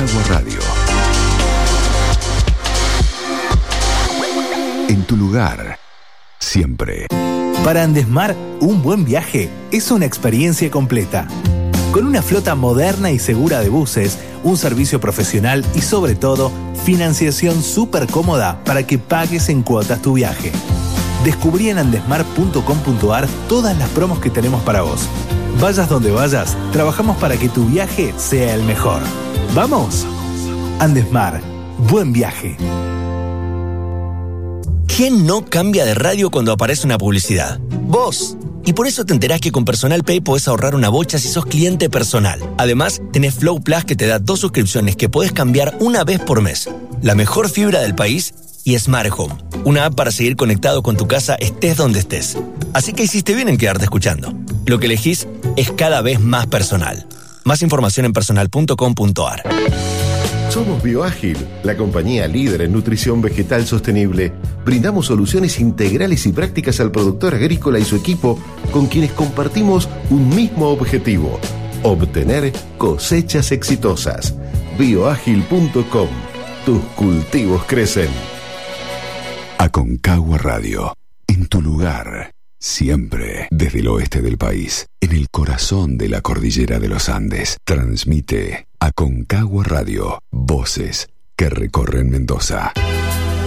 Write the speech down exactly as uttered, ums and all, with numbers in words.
Aconcagua Radio. En tu lugar, siempre. Para Andesmar, un buen viaje es una experiencia completa. Con una flota moderna y segura de buses, un servicio profesional y sobre todo, financiación súper cómoda para que pagues en cuotas tu viaje. Descubrí en andesmar punto com punto ar todas las promos que tenemos para vos. Vayas donde vayas, trabajamos para que tu viaje sea el mejor. ¡Vamos! Andesmar, buen viaje. ¿Quién no cambia de radio cuando aparece una publicidad? ¡Vos! Y por eso te enterás que con Personal Pay podés ahorrar una bocha si sos cliente Personal. Además, tenés Flow Plus que te da dos suscripciones que podés cambiar una vez por mes. La mejor fibra del país y Smart Home, una app para seguir conectado con tu casa estés donde estés. Así que hiciste bien en quedarte escuchando. Lo que elegís es cada vez más personal. Más información en personal punto com punto ar. Somos Bioágil, la compañía líder en nutrición vegetal sostenible. Brindamos soluciones integrales y prácticas al productor agrícola y su equipo, con quienes compartimos un mismo objetivo: obtener cosechas exitosas. bioágil punto com. Tus cultivos crecen. Aconcagua Radio. En tu lugar, siempre. Desde el oeste del país, en el corazón de la cordillera de los Andes, transmite Aconcagua Radio. Voces que recorren Mendoza.